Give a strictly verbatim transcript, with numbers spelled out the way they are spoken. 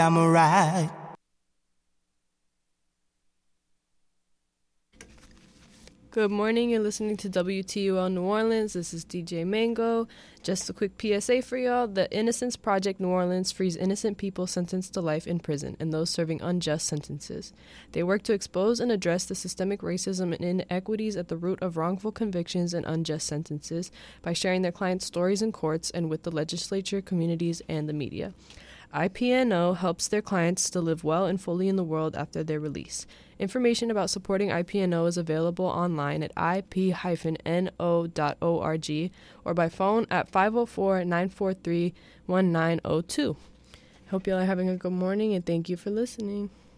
I'm alright. Good morning, you're listening to W T U L New Orleans. This is D J Mango. Just a quick P S A for y'all. The Innocence Project New Orleans frees innocent people sentenced to life in prison and those serving unjust sentences. They work to expose and address the systemic racism and inequities at the root of wrongful convictions and unjust sentences by sharing their clients' stories in courts and with the legislature, communities, and the media. I P N O helps their clients to live well and fully in the world after their release. Information about supporting I P N O is available online at I P N O dot org or by phone at five oh four, nine four three, one nine oh two. Hope y'all are having a good morning and thank you for listening.